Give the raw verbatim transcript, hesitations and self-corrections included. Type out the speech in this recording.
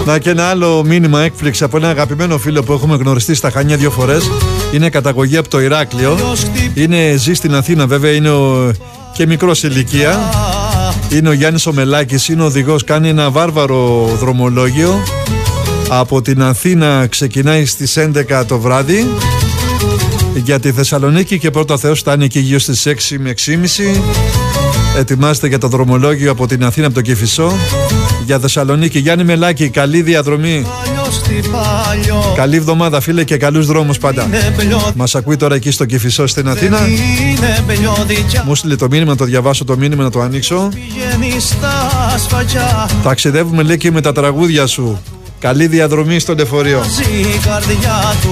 Να, και ένα άλλο μήνυμα έκπληξη από ένα αγαπημένο φίλο που έχουμε γνωριστεί στα Χανιά δύο φορές. Είναι καταγωγή από το Ηράκλειο. Είναι, ζει στην Αθήνα βέβαια, είναι ο, και μικρός ηλικία. Είναι ο Γιάννης ο Μελάκης, είναι οδηγός, κάνει ένα βάρβαρο δρομολόγιο. Από την Αθήνα ξεκινάει στις έντεκα το βράδυ για τη Θεσσαλονίκη και πρώτα Θεός φτάνει εκεί γύρω στις έξι με έξι και μισή. Ετοιμάζεται για το δρομολόγιο από την Αθήνα, από το Κηφισό για Θεσσαλονίκη. Γιάννη Μελάκη, καλή διαδρομή, καλή εβδομάδα φίλε και καλούς δρόμους πάντα. Μας ακούει τώρα εκεί στο Κηφισό στην Αθήνα. Μου στείλε το μήνυμα, να το διαβάσω το μήνυμα, να το ανοίξω. Ταξιδεύουμε λέει και με τα τραγούδια σου. Καλή διαδρομή στο λεωφορείο.